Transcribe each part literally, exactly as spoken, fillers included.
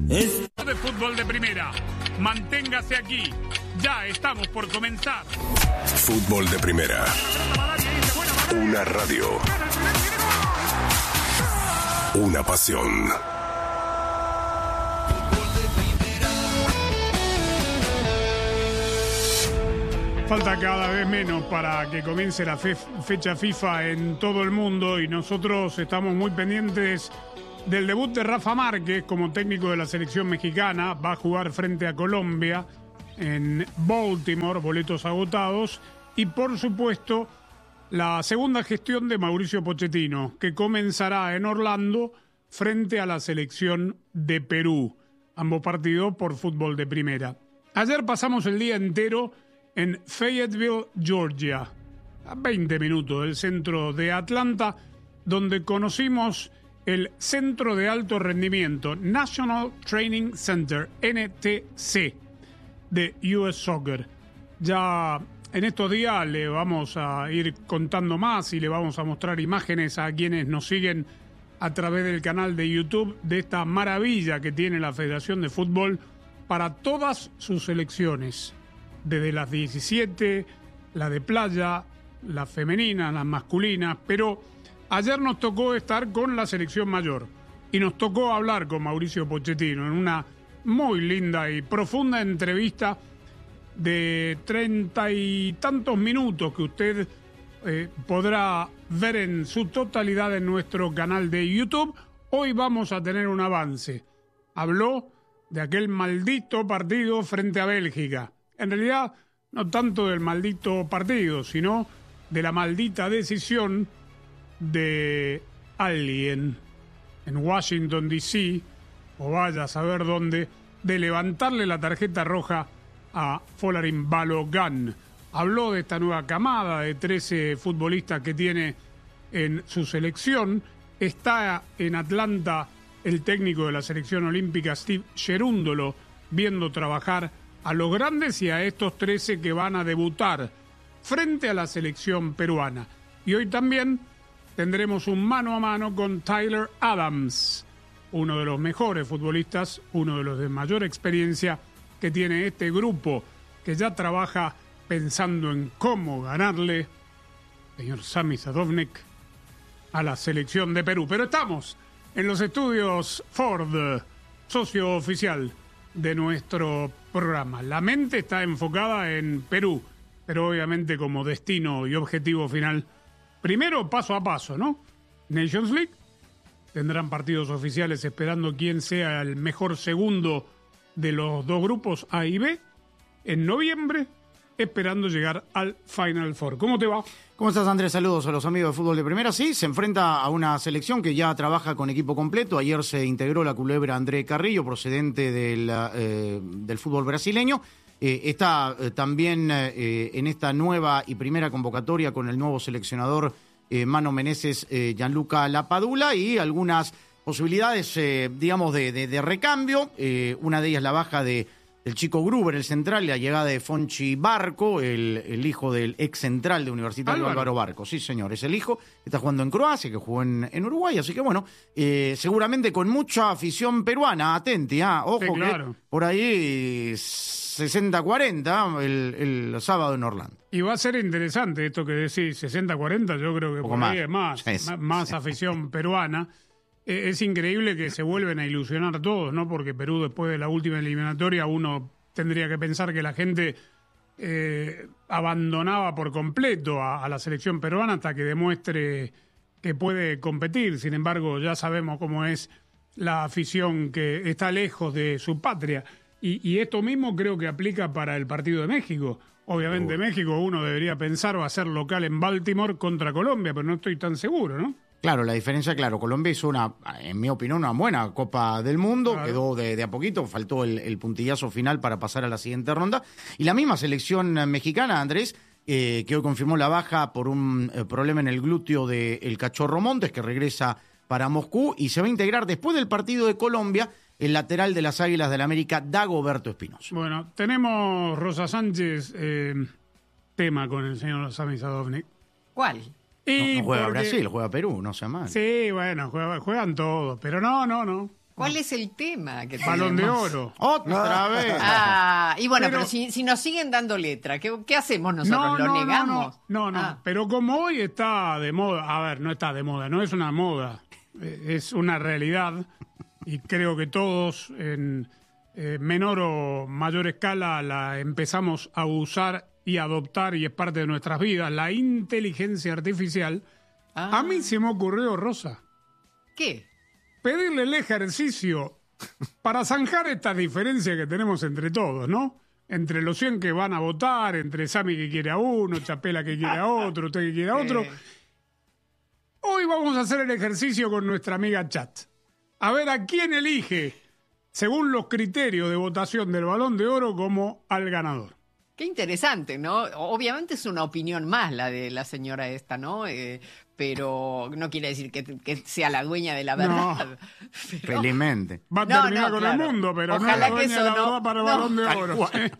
Es... de fútbol de primera. Manténgase aquí. Ya estamos por comenzar. Fútbol de primera. Una radio. Una pasión. Falta cada vez menos para que comience la fe- fecha FIFA en todo el mundo y nosotros estamos muy pendientes del debut de Rafa Márquez como técnico de la selección mexicana. Va a jugar frente a Colombia en Baltimore, boletos agotados. Y por supuesto, la segunda gestión de Mauricio Pochettino, que comenzará en Orlando frente a la selección de Perú. Ambos partidos por fútbol de primera. Ayer pasamos el día entero en Fayetteville, Georgia, a veinte minutos del centro de Atlanta, donde conocimos el Centro de Alto Rendimiento, National Training Center, N T C, de U S Soccer. Ya en estos días le vamos a ir contando más y le vamos a mostrar imágenes a quienes nos siguen a través del canal de YouTube de esta maravilla que tiene la Federación de Fútbol para todas sus selecciones. Desde las diecisiete, la de playa, la femenina, las masculinas, pero ayer nos tocó estar con la selección mayor y nos tocó hablar con Mauricio Pochettino en una muy linda y profunda entrevista de treinta y tantos minutos que usted eh, podrá ver en su totalidad en nuestro canal de YouTube. Hoy vamos a tener un avance. Habló de aquel maldito partido frente a Bélgica. En realidad, no tanto del maldito partido, sino de la maldita decisión de alguien en Washington, D C, o vaya a saber dónde, de levantarle la tarjeta roja a Folarin Balogun. Habló de esta nueva camada de trece futbolistas que tiene en su selección. Está en Atlanta el técnico de la selección olímpica, Steve Cherundolo, viendo trabajar a los grandes y a estos trece que van a debutar frente a la selección peruana. Y hoy también tendremos un mano a mano con Tyler Adams, uno de los mejores futbolistas, uno de los de mayor experiencia que tiene este grupo, que ya trabaja pensando en cómo ganarle, señor Sami Sadovnik, a la selección de Perú. Pero estamos en los estudios Ford, socio oficial de nuestro programa. La mente está enfocada en Perú, pero obviamente como destino y objetivo final, primero paso a paso, ¿no? Nations League, tendrán partidos oficiales esperando quién sea el mejor segundo de los dos grupos A y B, en noviembre, esperando llegar al Final Four. ¿Cómo te va? ¿Cómo estás, Andrés? Saludos a los amigos de Fútbol de Primera. Sí, se enfrenta a una selección que ya trabaja con equipo completo. Ayer se integró la culebra André Carrillo, procedente del, eh, del fútbol brasileño. Eh, está eh, también eh, en esta nueva y primera convocatoria con el nuevo seleccionador eh, Mano Menezes, eh, Gianluca Lapadula, y algunas posibilidades, eh, digamos, de, de, de recambio. Eh, una de ellas la baja de el chico Gruber, el central, y la llegada de Fonchi Barco, el, el hijo del ex central de Universitario Álvaro. Álvaro Barco. Sí, señor, es el hijo que está jugando en Croacia, que jugó en, en Uruguay, así que bueno, eh, seguramente con mucha afición peruana, atenti, ah, ojo, sí, claro, que por ahí sesenta cuarenta el, el sábado en Orlando. Y va a ser interesante esto que decís, sesenta cuarenta, yo creo que por más. ahí es más, Es, más, más sí. afición peruana. Es increíble que se vuelven a ilusionar todos, ¿no? Porque Perú, después de la última eliminatoria, uno tendría que pensar que la gente eh, abandonaba por completo a, a la selección peruana hasta que demuestre que puede competir. Sin embargo, ya sabemos cómo es la afición que está lejos de su patria. Y, y esto mismo creo que aplica para el partido de México. Obviamente, uh. México, uno debería pensar va a ser local en Baltimore contra Colombia, pero no estoy tan seguro, ¿no? Claro, la diferencia, claro, Colombia hizo una, en mi opinión, una buena Copa del Mundo, claro. Quedó de, de a poquito, faltó el, el puntillazo final para pasar a la siguiente ronda. Y la misma selección mexicana, Andrés, eh, que hoy confirmó la baja por un eh, problema en el glúteo del Cachorro Montes, que regresa para Moscú y se va a integrar después del partido de Colombia el lateral de las Águilas del la América, Dagoberto Espinosa. Bueno, tenemos, Rosa Sánchez, eh, tema con el señor Sami Sadovnik. ¿Cuál? No, no juega porque... Brasil, juega Perú, no sea mal. Sí, bueno, juega, juegan todos, pero no, no, no. ¿Cuál es el tema que Balón de tenemos? oro. Otra vez. Ah, y bueno, pero, Pero- si, si nos siguen dando letra, ¿qué, qué hacemos nosotros? ¿Lo negamos? No, no, no. Ah. Pero como hoy está de moda, a ver, no está de moda, no es una moda, eh, es una realidad y creo que todos en eh, menor o mayor escala la empezamos a usar y adoptar y es parte de nuestras vidas, la inteligencia artificial. Ah. A mí se me ocurrió, Rosa, ¿Qué? pedirle el ejercicio para zanjar estas diferencias que tenemos entre todos, ¿no? Entre los cien que van a votar, entre Sami que quiere a uno, Chapela que quiere a otro, usted que quiere a otro. Eh. Hoy vamos a hacer el ejercicio con nuestra amiga Chat. A ver a quién elige, según los criterios de votación del Balón de Oro, como al ganador. Qué interesante, ¿no? Obviamente es una opinión más la de la señora esta, ¿no? Eh, pero no quiere decir que, que sea la dueña de la verdad. Pero- Felizmente. Va a No, terminar no, con claro. el mundo, pero Ojalá no es la que dueña eso de la no- verdad para el no. Balón de Tal Oro. cual.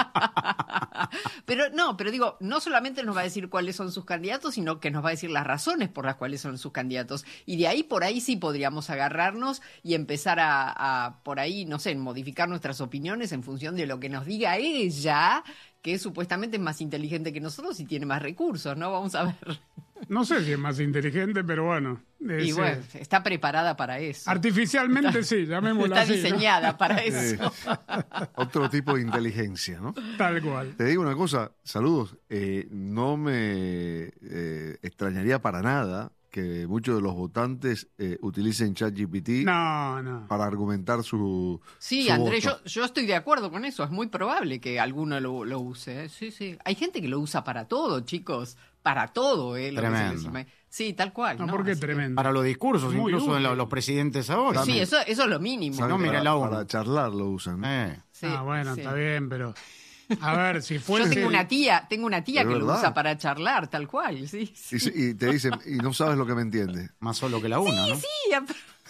Pero no, pero digo, no solamente nos va a decir cuáles son sus candidatos, sino que nos va a decir las razones por las cuales son sus candidatos. Y de ahí, por ahí sí podríamos agarrarnos y empezar a, a por ahí, no sé, modificar nuestras opiniones en función de lo que nos diga ella, que supuestamente es más inteligente que nosotros y tiene más recursos, ¿no? Vamos a ver. No sé si es más inteligente, pero bueno. es, Y bueno, eh, está preparada para eso. artificialmente sí, llamémosla Está así, ¿no? diseñada para eso. Otro tipo de inteligencia, ¿no? Tal cual. Te digo una cosa, saludos, eh, no me eh, extrañaría para nada que muchos de los votantes eh, utilicen ChatGPT No, no. para argumentar su Sí, su Andrés, yo, voto. yo estoy de acuerdo con eso. Es muy probable que alguno lo, lo use. ¿eh? Sí, sí. Hay gente que lo usa para todo, chicos. Para todo, ¿eh? Lo que se Tremendo. les ima- Sí, tal cual. No, ¿no? porque Así que- tremendo. Para los discursos, Muy incluso de útil. lo- los presidentes ahora. Sí, eso, eso es lo mínimo. ¿Saben? no, mira para, la uno. para charlar lo usan, ¿no? Eh. Sí, ah, bueno, sí. está bien, pero... A ver, si Yo fuese... tengo una tía, tengo una tía Es que lo verdad. usa para charlar, tal cual, sí. sí. Y, se- y te dicen, y no sabes lo que me entiende. Más solo que la una, ¿no? Sí, ap-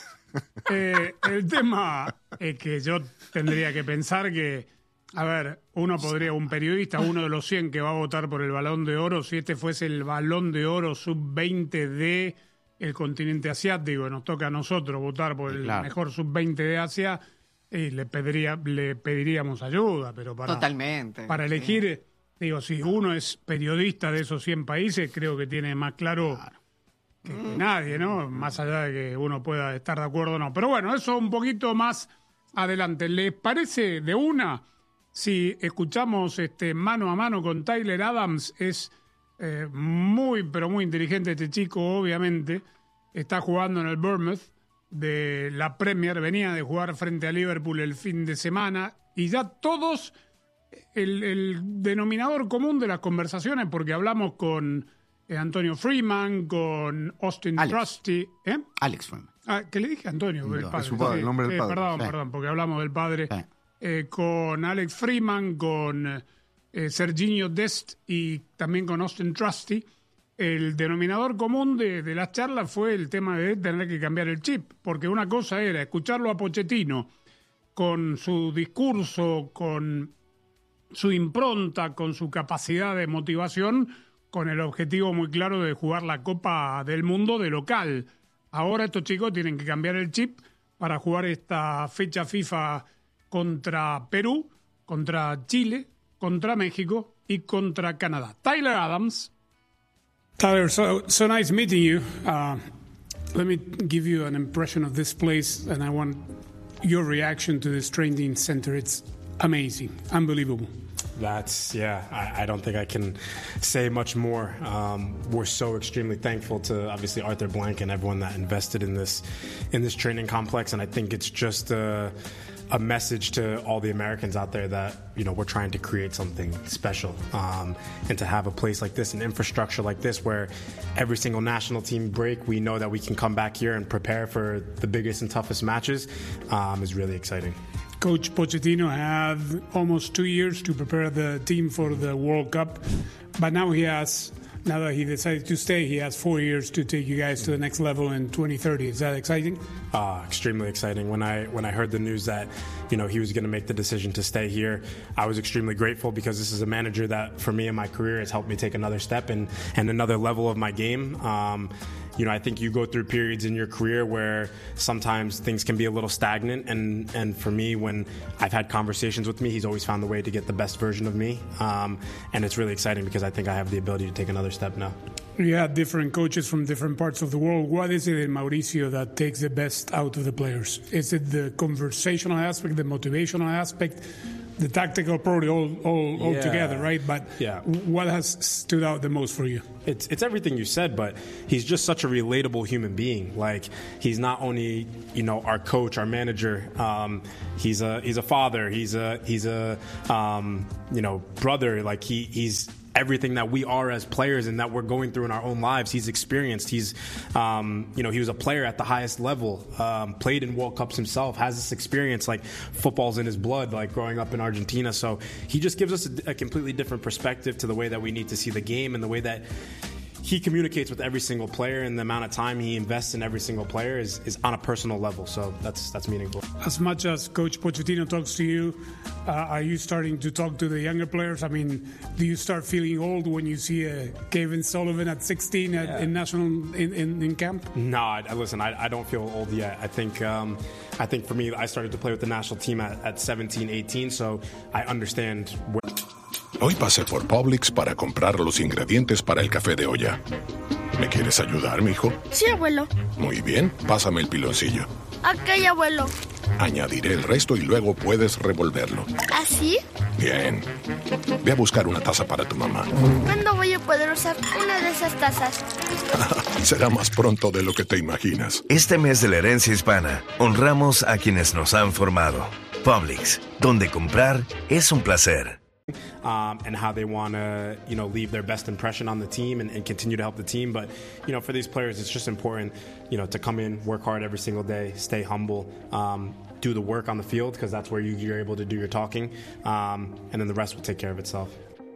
Eh, el tema es que yo tendría que pensar que, a ver, uno podría, un periodista, uno de los cien que va a votar por el Balón de Oro, si este fuese el Balón de Oro sub veinte de el continente asiático, nos toca a nosotros votar por el Claro. mejor sub veinte de Asia, y le, pediría, le pediríamos ayuda, pero para, Totalmente. para sí. elegir, digo, si uno es periodista de esos cien países, creo que tiene más claro que, que nadie, ¿no? Más allá de que uno pueda estar de acuerdo o no. Pero bueno, eso un poquito más adelante. ¿Les parece de una si escuchamos este mano a mano con Tyler Adams? Es eh, muy, pero muy inteligente este chico, obviamente. Está jugando en el Bournemouth de la Premier. Venía de jugar frente a Liverpool el fin de semana. Y ya todos, el, el denominador común de las conversaciones, porque hablamos con eh, Antonio Freeman, con Austin Alex. Trusty. ¿Eh? Alex Freeman. Ah, que le dije a Antonio, el No, padre. es su padre, el nombre del eh, padre. Perdón, Sí. perdón, porque hablamos del padre. Sí. Eh, con Alex Freeman, con eh, Serginho Dest y también con Austin Trusty. El denominador común de, de las charlas fue el tema de tener que cambiar el chip, porque una cosa era escucharlo a Pochettino con su discurso, con su impronta, con su capacidad de motivación, con el objetivo muy claro de jugar la Copa del Mundo de local. Ahora estos chicos tienen que cambiar el chip para jugar esta fecha FIFA contra Perú, contra Chile, contra México y contra Canadá. Tyler Adams. Tyler, so, so nice meeting you. Uh, let me give you an impression of this place, and I want your reaction to this training center. It's amazing, unbelievable. That's, yeah, I, I don't think I can say much more. Um, we're so extremely thankful to obviously Arthur Blank and everyone that invested in this in this training complex, and I think it's just a, a message to all the Americans out there that, you know, we're trying to create something special, um, and to have a place like this, an infrastructure like this, where every single national team break, we know that we can come back here and prepare for the biggest and toughest matches, um, is really exciting. Coach Pochettino had almost two years to prepare the team for the World Cup, but now he has, now that he decided to stay, he has four years to take you guys to the next level in twenty thirty. Is that exciting? Uh, extremely exciting. When I when I heard the news that, you know, he was going to make the decision to stay here, I was extremely grateful, because this is a manager that, for me in my career, has helped me take another step and, and another level of my game. Um, you know, I think you go through periods in your career where sometimes things can be a little stagnant. And, and for me, when I've had conversations with me, he's always found the way to get the best version of me. Um, and it's really exciting because I think I have the ability to take another step now. You had different coaches from different parts of the world. What is it in Mauricio that takes the best out of the players? Is it the conversational aspect, the motivational aspect, the tactical, probably all all, all yeah. together, right? But yeah. what has stood out the most for you? It's it's everything you said, but he's just such a relatable human being. Like, he's not only, you know, our coach, our manager. Um, he's a he's a father. He's a he's a um, you know, brother. Like, he he's everything that we are as players and that we're going through in our own lives. He's experienced. He's, um, you know, he was a player at the highest level, um, played in World Cups himself, has this experience, like football's in his blood, like growing up in Argentina. So he just gives us a, a completely different perspective to the way that we need to see the game and the way that he communicates with every single player, and the amount of time he invests in every single player is, is on a personal level. So that's that's meaningful. As much as Coach Pochettino talks to you, uh, are you starting to talk to the younger players? I mean, do you start feeling old when you see a Kevin Sullivan at sixteen at, yeah. in national in, in, in camp? No, I, listen, I, I don't feel old yet. I think um, I think for me, I started to play with the national team at, at seventeen, eighteen, so I understand where. Hoy pasé por Publix para comprar los ingredientes para el café de olla. ¿Me quieres ayudar, mijo? Sí, abuelo. Muy bien, pásame el piloncillo. Ok, abuelo. Añadiré el resto y luego puedes revolverlo. ¿Así? Bien. Ve a buscar una taza para tu mamá. ¿Cuándo voy a poder usar una de esas tazas? Será más pronto de lo que te imaginas. Este mes de la herencia hispana, honramos a quienes nos han formado. Publix, donde comprar es un placer. Um, and how they want to, you know, leave their best impression on the team and, and continue to help the team. But, you know, for these players, it's just important, you know, to come in, work hard every single day, stay humble, um, do the work on the field, because that's where you, you're able to do your talking, um, and then the rest will take care of itself.